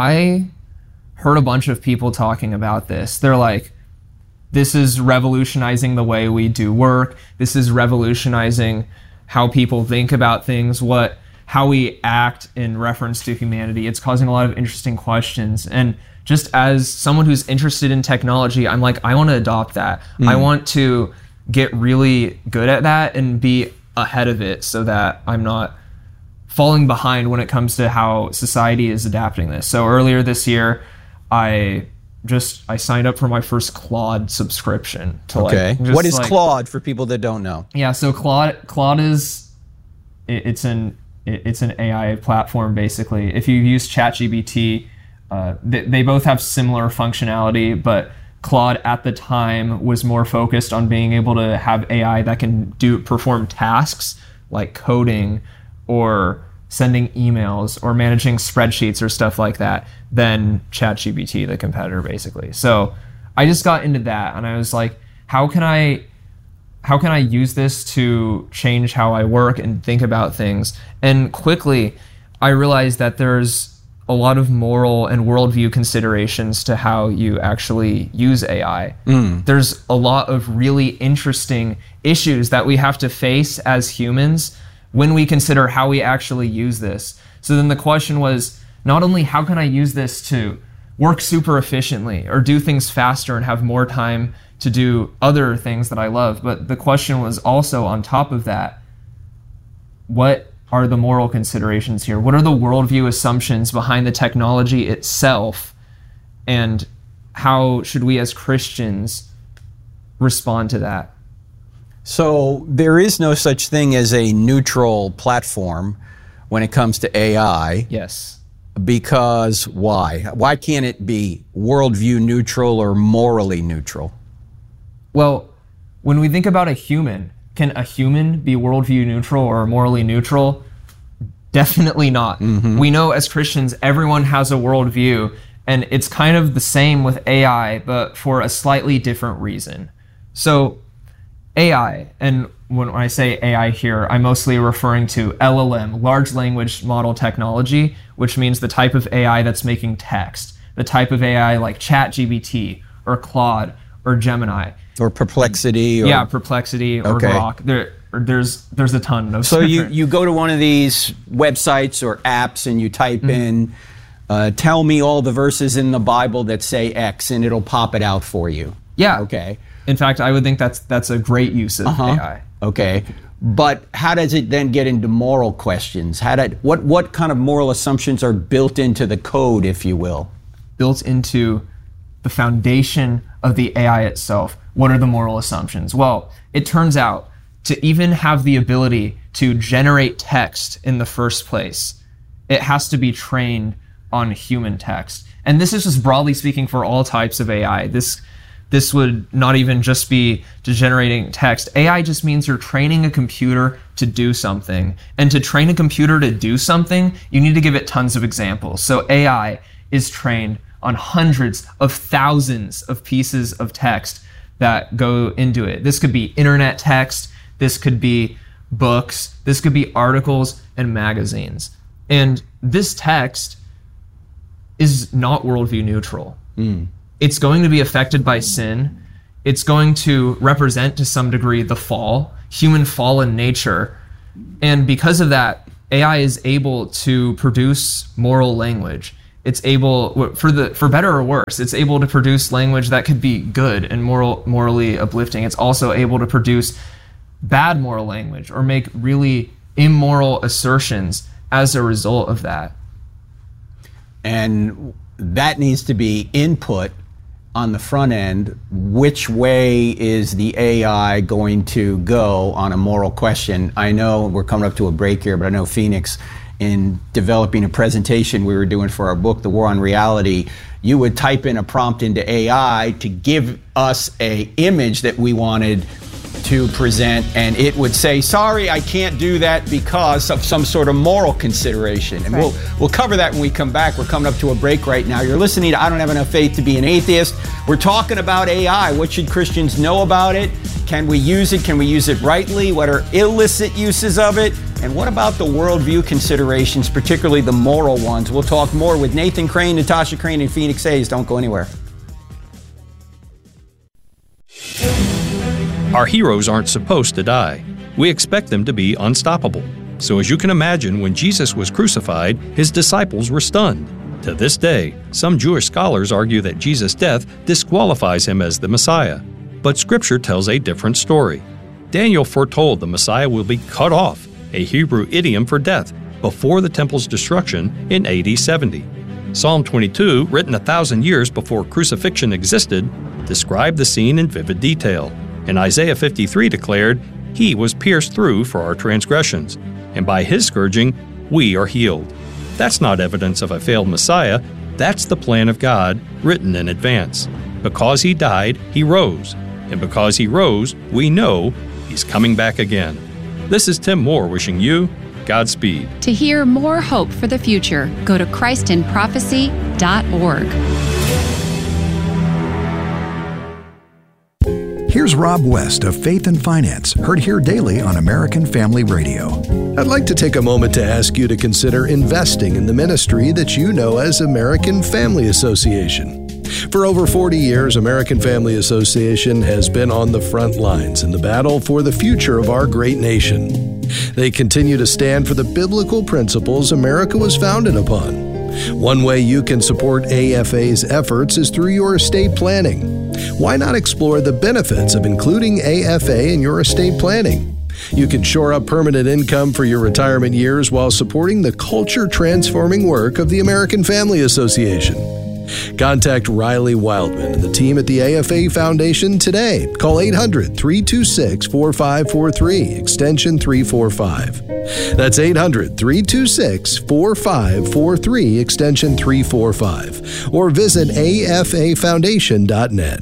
I heard a bunch of people talking about this. They're like, this is revolutionizing the way we do work. This is revolutionizing how people think about things, what, how we act in reference to humanity. It's causing a lot of interesting questions. And just as someone who's interested in technology, I'm like, I want to adopt that. Mm. I want to get really good at that and be ahead of it so that I'm not falling behind when it comes to how society is adapting this. So earlier this year, I just I signed up for my first Claude subscription. To okay. Like, what is like, Claude for people that don't know? Yeah, so Claude Claude is it, it's an it, it's an A I platform basically. If you use ChatGPT, uh, they, they both have similar functionality, but Claude at the time was more focused on being able to have A I that can do perform tasks like coding or sending emails or managing spreadsheets or stuff like that than ChatGPT, the competitor, basically. So I just got into that and I was like, how can I how can I use this to change how I work and think about things? And quickly, I realized that there's a lot of moral and worldview considerations to how you actually use A I. Mm. There's a lot of really interesting issues that we have to face as humans when we consider how we actually use this. So then the question was, not only how can I use this to work super efficiently or do things faster and have more time to do other things that I love, but the question was also on top of that, what are the moral considerations here? What are the worldview assumptions behind the technology itself? And how should we as Christians respond to that? So there is no such thing as a neutral platform when it comes to A I. Yes. Because why? Why can't it be worldview neutral or morally neutral? Well, when we think about a human, can a human be worldview neutral or morally neutral? Definitely not. Mm-hmm. We know as Christians, everyone has a worldview, and it's kind of the same with A I, but for a slightly different reason. So A I, and when I say A I here, I'm mostly referring to L L M, large language model technology, which means the type of A I that's making text, the type of A I like ChatGPT or Claude or Gemini. Or Perplexity. Or... Yeah, Perplexity or okay. Grok. There, there's there's a ton of So you, you go to one of these websites or apps and you type mm-hmm. in, uh, tell me all the verses in the Bible that say X, and it'll pop it out for you. Yeah. Okay. In fact, I would think that's that's a great use of uh-huh. A I. Okay. But how does it then get into moral questions? How did, what, what kind of moral assumptions are built into the code, if you will? Built into the foundation of the A I itself. What are the moral assumptions? Well, it turns out to even have the ability to generate text in the first place, it has to be trained on human text. And this is just broadly speaking for all types of A I. This this would not even just be to generating text. A I just means you're training a computer to do something. And to train a computer to do something, you need to give it tons of examples. So A I is trained on hundreds of thousands of pieces of text that go into it. This could be internet text, this could be books, this could be articles and magazines. And this text is not worldview neutral. Mm. It's going to be affected by sin. It's going to represent to some degree the fall, human fallen nature. And because of that, A I is able to produce moral language. It's able, for the for better or worse, it's able to produce language that could be good and moral, morally uplifting. It's also able to produce bad moral language or make really immoral assertions as a result of that. And that needs to be input on the front end. Which way is the A I going to go on a moral question? I know we're coming up to a break here, but I know Phoenix, in developing a presentation we were doing for our book, The War on Reality, you would type in a prompt into A I to give us a image that we wanted to present, and it would say, sorry, I can't do that because of some sort of moral consideration. And right. we'll we'll cover that when we come back. We're coming up to a break right now. You're listening to I Don't Have Enough Faith to Be an Atheist. We're talking about A I. What should Christians know about it? Can we use it? Can we use it rightly? What are illicit uses of it? And what about the worldview considerations, particularly the moral ones? We'll talk more with Nathan Crane, Natasha Crane, and Phoenix Hayes. Don't go anywhere. Our heroes aren't supposed to die. We expect them to be unstoppable. So as you can imagine, when Jesus was crucified, his disciples were stunned. To this day, some Jewish scholars argue that Jesus' death disqualifies him as the Messiah. But Scripture tells a different story. Daniel foretold the Messiah will be cut off, a Hebrew idiom for death, before the temple's destruction in A D seventy. Psalm twenty-two, written a thousand years before crucifixion existed, described the scene in vivid detail. And Isaiah fifty-three declared, "He was pierced through for our transgressions, and by his scourging we are healed." That's not evidence of a failed Messiah. That's the plan of God, written in advance. Because he died, he rose. And because he rose, we know he's coming back again. This is Tim Moore wishing you Godspeed. To hear more hope for the future, go to Christ in Prophecy dot org. Here's Rob West of Faith and Finance, heard here daily on American Family Radio. I'd like to take a moment to ask you to consider investing in the ministry that you know as American Family Association. For over forty years, American Family Association has been on the front lines in the battle for the future of our great nation. They continue to stand for the biblical principles America was founded upon. One way you can support A F A's efforts is through your estate planning. Why not explore the benefits of including A F A in your estate planning? You can shore up permanent income for your retirement years while supporting the culture-transforming work of the American Family Association. Contact Riley Wildman and the team at the A F A Foundation today. Call eight hundred, three two six, four five four three, extension three forty-five. That's eight hundred, three two six, four five four three, extension three forty-five. Or visit A F A foundation dot net.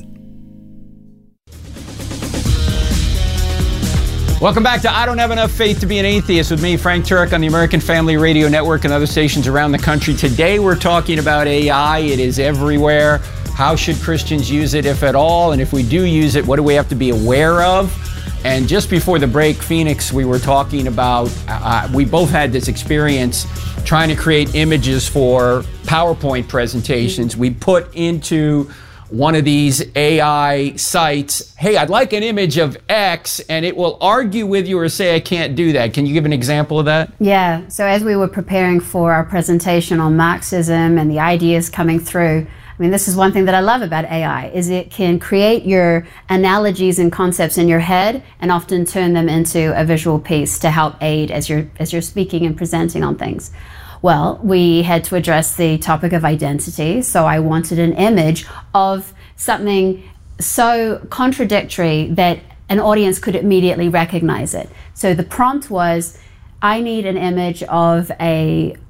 Welcome back to I Don't Have Enough Faith to Be an Atheist with me, Frank Turek, on the American Family Radio Network and other stations around the country. Today we're talking about A I. It is everywhere. How should Christians use it, if at all? And if we do use it, what do we have to be aware of? And just before the break, Phoenix, we were talking about, uh, we both had this experience trying to create images for PowerPoint presentations. We put into one of these A I sites, hey, I'd like an image of X, and it will argue with you or say I can't do that. Can you give an example of that? Yeah, so as we were preparing for our presentation on Marxism and the ideas coming through, I mean, this is one thing that I love about A I, is it can create your analogies and concepts in your head and often turn them into a visual piece to help aid as you're, as you're speaking and presenting on things. Well, we had to address the topic of identity, so I wanted an image of something so contradictory that an audience could immediately recognize it. So the prompt was, I need an image of a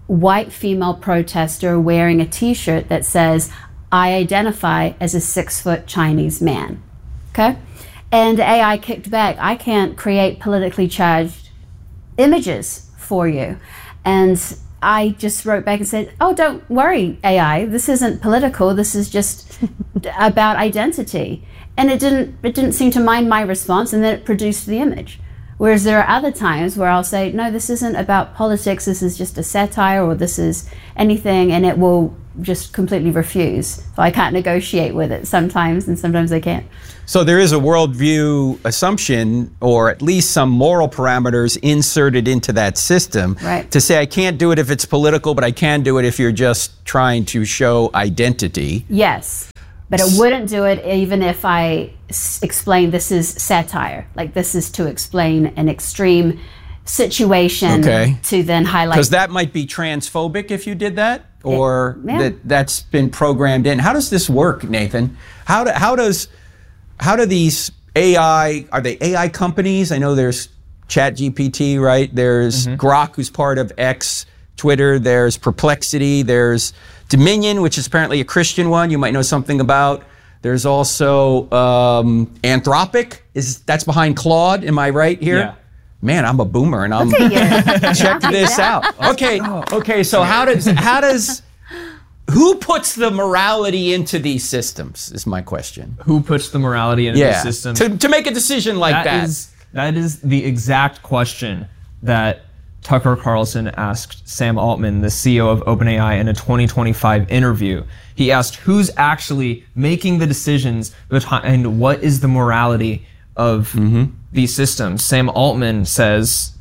white female protester wearing a t-shirt that says, "I identify as a six-foot Chinese man." Okay? And A I kicked back, "I can't create politically charged images for you." And I just wrote back and said, "Oh, don't worry, A I. This isn't political. This is just about identity." And it didn't it didn't seem to mind my response, and then it produced the image. Whereas there are other times where I'll say, "No, this isn't about politics. This is just a satire, or this is anything," and it will just completely refuse. So I can't negotiate with it sometimes, and sometimes I can't. So there is a worldview assumption, or at least some moral parameters inserted into that system, right, to say I can't do it if it's political, but I can do it if you're just trying to show identity. Yes, but it wouldn't do it even if I s- explain this is satire. Like, this is to explain an extreme situation, okay, to then highlight. Because that might be transphobic if you did that, or it, yeah. that that's been programmed in. How does this work, Nathan? How do, how does how do these A I, are they A I companies? I know there's ChatGPT, right? There's mm-hmm. Grok, who's part of X, Twitter. There's Perplexity. There's Dominion, which is apparently a Christian one you might know something about. There's also um, Anthropic. Is that's behind Claude? Am I right here? Yeah. Man, I'm a boomer, and I'm check this out. Okay, okay. So how does how does who puts the morality into these systems? Is my question. Who puts the morality into yeah. the system to to make a decision like that? That is, that is the exact question that Tucker Carlson asked Sam Altman, the C E O of OpenAI, in a twenty twenty-five interview. He asked, who's actually making the decisions behind what is the morality of mm-hmm. these systems? Sam Altman says,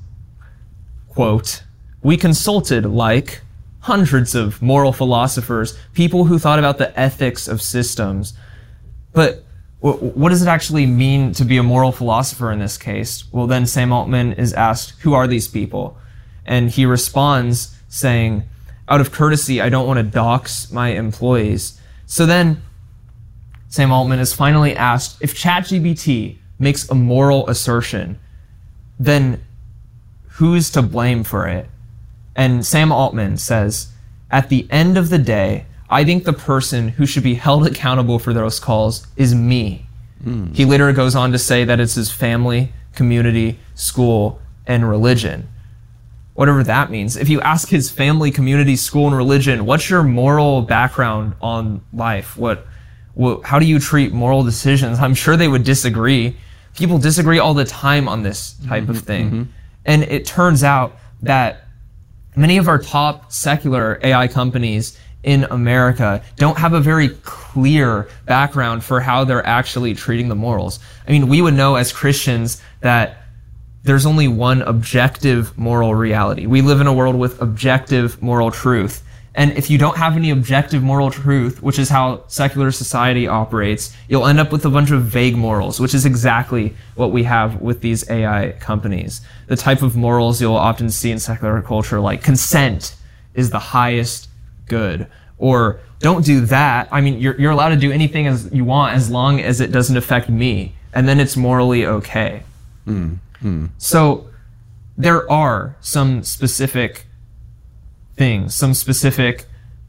quote, "We consulted like hundreds of moral philosophers, people who thought about the ethics of systems. But w- what does it actually mean to be a moral philosopher in this case?" Well, then Sam Altman is asked, who are these people? And he responds saying, "Out of courtesy, I don't want to dox my employees." So then Sam Altman is finally asked, if ChatGPT makes a moral assertion, then who's to blame for it? And Sam Altman says, "At the end of the day, I think the person who should be held accountable for those calls is me." Mm. He later goes on to say that it's his family, community, school, and religion. Whatever that means. If you ask his family, community, school, and religion, what's your moral background on life? What, what, how do you treat moral decisions? I'm sure they would disagree. People disagree all the time on this type mm-hmm, of thing. Mm-hmm. And it turns out that many of our top secular A I companies in America don't have a very clear background for how they're actually treating the morals. I mean, we would know as Christians that there's only one objective moral reality. We live in a world with objective moral truth. And if you don't have any objective moral truth, which is how secular society operates, you'll end up with a bunch of vague morals, which is exactly what we have with these A I companies. The type of morals you'll often see in secular culture, like consent is the highest good, or don't do that. I mean, you're, you're allowed to do anything as you want as long as it doesn't affect me, and then it's morally okay. Mm. Hmm. So there are some specific things, some specific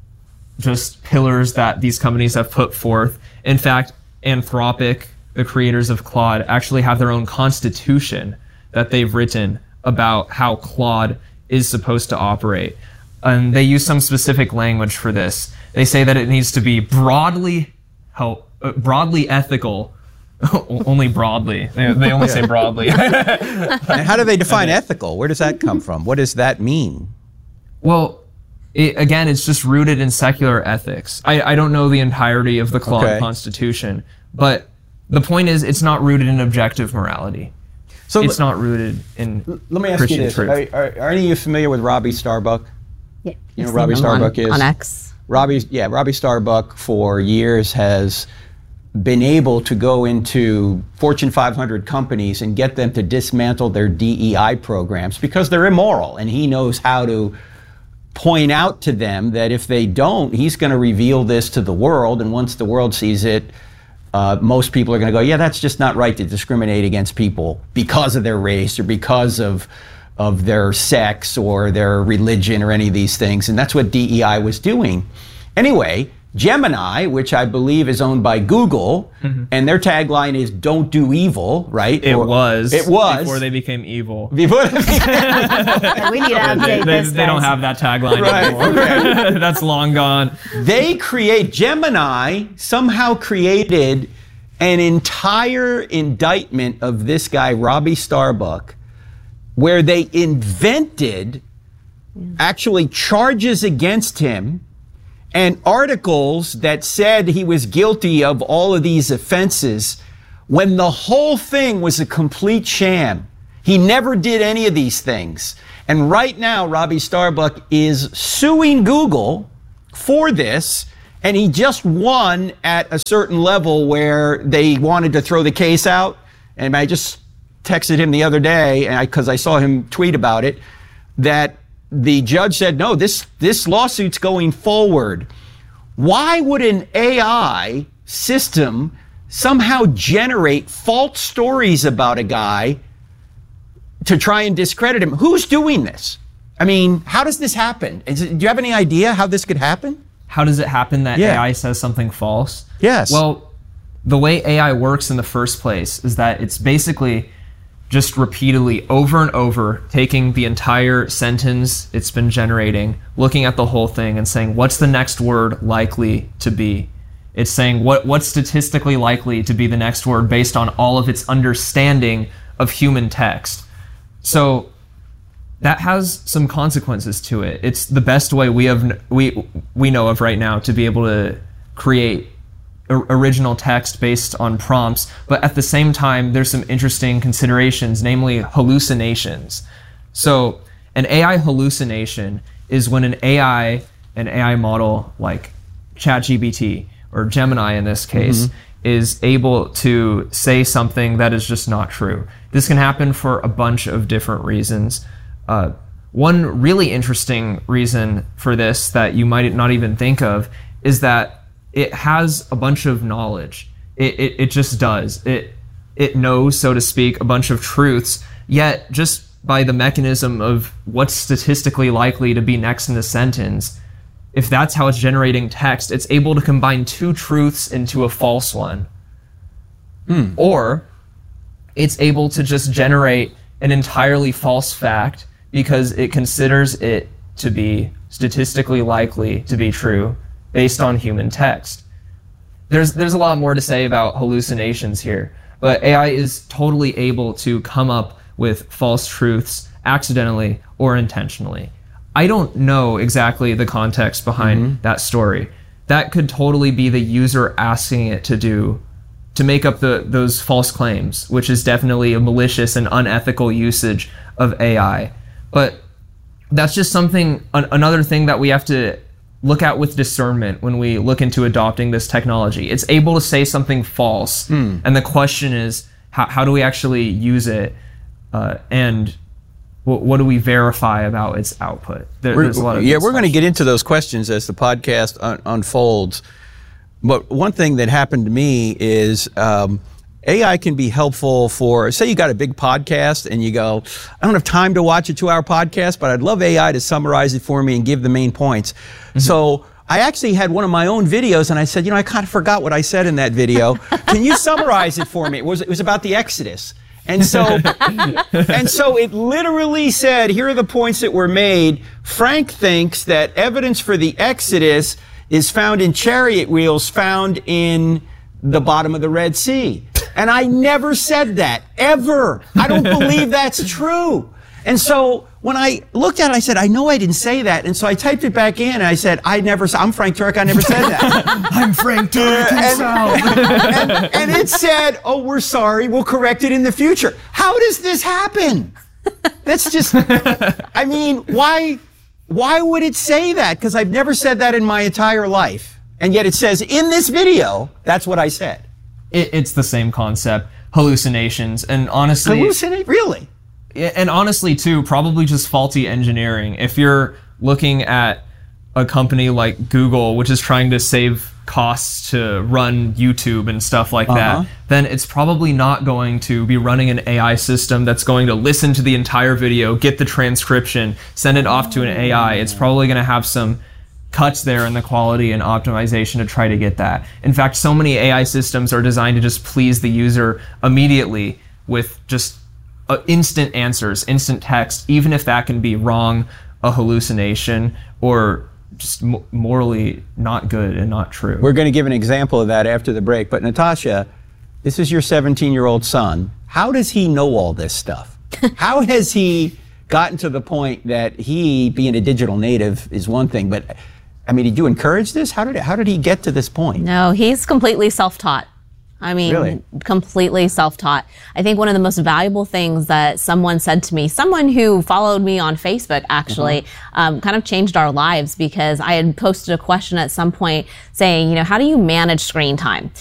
just pillars that these companies have put forth. In fact, Anthropic, the creators of Claude, actually have their own constitution that they've written about how Claude is supposed to operate. And they use some specific language for this. They say that it needs to be broadly help, uh, broadly ethical. Only broadly. They, they only say broadly. And how do they define ethical? Where does that come from? What does that mean? Well, it, again, it's just rooted in secular ethics. I, I don't know the entirety of the Claude okay. Constitution, but the point is it's not rooted in objective morality. So it's l- not rooted in Let me ask Christian you this. truth. Are, are, are any of you familiar with Robbie Starbuck? Yeah. You know who Robbie Starbuck on, is? On X. Robbie, yeah, Robbie Starbuck for years has been able to go into Fortune five hundred companies and get them to dismantle their D E I programs because they're immoral, and he knows how to point out to them that if they don't, he's going to reveal this to the world, and once the world sees it, uh, most people are going to go, yeah, that's just not right to discriminate against people because of their race or because of of their sex or their religion or any of these things. And that's what D E I was doing. Anyway, Gemini, which I believe is owned by Google, mm-hmm. and their tagline is "Don't do evil," right? It or, was. It was before they became evil. Before we need to update they, they, this. They don't have that tagline right, anymore. Okay. That's long gone. They create Gemini somehow created an entire indictment of this guy Robbie Starbuck, where they invented actually charges against him and articles that said he was guilty of all of these offenses when the whole thing was a complete sham. He never did any of these things. And right now, Robbie Starbuck is suing Google for this, and he just won at a certain level where they wanted to throw the case out. And I just texted him the other day, and because I, I saw him tweet about it, that the judge said, no, this, this lawsuit's going forward. Why would an A I system somehow generate false stories about a guy to try and discredit him? Who's doing this? I mean, how does this happen? Is it, do you have any idea how this could happen? How does it happen that yeah. A I says something false? Yes. Well, the way A I works in the first place is that it's basically just repeatedly over and over taking the entire sentence it's been generating, looking at the whole thing and saying, what's the next word likely to be? It's saying what what's statistically likely to be the next word based on all of its understanding of human text. So that has some consequences to it. It's the best way we have we we know of right now to be able to create original text based on prompts, but at the same time, there's some interesting considerations, namely hallucinations. So an A I hallucination is when an A I, an A I model like ChatGPT or Gemini in this case, mm-hmm. is able to say something that is just not true. This can happen for a bunch of different reasons. Uh, one really interesting reason for this that you might not even think of is that it has a bunch of knowledge. It, it it just does. It it knows, so to speak, a bunch of truths, yet just by the mechanism of what's statistically likely to be next in the sentence, if that's how it's generating text, it's able to combine two truths into a false one. Hmm. Or it's able to just generate an entirely false fact because it considers it to be statistically likely to be true based on human text. There's there's a lot more to say about hallucinations here, but A I is totally able to come up with false truths accidentally or intentionally. I don't know exactly the context behind mm-hmm. that story. That could totally be the user asking it to do, to make up the those false claims, which is definitely a malicious and unethical usage of A I. But that's just something, an, another thing that we have to look at with discernment when we look into adopting this technology. It's able to say something false, mm. and the question is, how, how do we actually use it, uh, and w- what do we verify about its output? There, there's a lot of yeah, we're going to get into those questions as the podcast un- unfolds. But one thing that happened to me is um, A I can be helpful for, say you got a big podcast and you go, I don't have time to watch a two-hour podcast, but I'd love A I to summarize it for me and give the main points. Mm-hmm. So I actually had one of my own videos and I said, you know, I kind of forgot what I said in that video. Can you summarize it for me? It was, it was about the Exodus. And so, and so it literally said, here are the points that were made. Frank thinks that evidence for the Exodus is found in chariot wheels found in the bottom of the Red Sea. And I never said that, ever. I don't believe that's true. And so when I looked at it, I said, I know I didn't say that. And so I typed it back in and I said, I never, I'm Frank Turek, I never said that. I'm Frank Turek himself. And, and, and it said, oh, we're sorry, we'll correct it in the future. How does this happen? That's just, I mean, why, why would it say that? Because I've never said that in my entire life. And yet it says in this video, that's what I said. It, it's the same concept, hallucinations, and honestly... Hallucinate? Really? And honestly, too, probably just faulty engineering. If you're looking at a company like Google, which is trying to save costs to run YouTube and stuff like Uh-huh. that, then it's probably not going to be running an A I system that's going to listen to the entire video, get the transcription, send it off to an A I. It's probably going to have some cuts there in the quality and optimization to try to get that. In fact, so many A I systems are designed to just please the user immediately with just uh, instant answers, instant text, even if that can be wrong, a hallucination, or just m- morally not good and not true. We're going to give an example of that after the break. But Natasha, this is your seventeen-year-old son. How does he know all this stuff? How has he gotten to the point that he, being a digital native, is one thing, but I mean, did you encourage this? How did how did he get to this point? No, he's completely self-taught. I mean, Really? completely self-taught. I think one of the most valuable things that someone said to me, someone who followed me on Facebook actually, Uh-huh. um, kind of changed our lives, because I had posted a question at some point saying, you know, how do you manage screen time?